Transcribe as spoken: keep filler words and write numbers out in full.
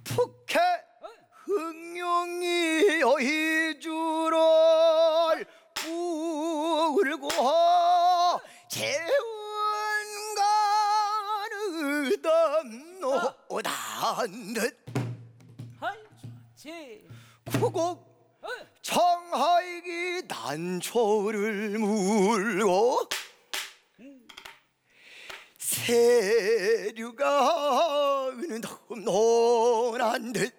북해 흥룡이 여의주를 울고 재운가르던 노단 듯 구곡 청하이기 난초를 물고 세류가 은은한 듯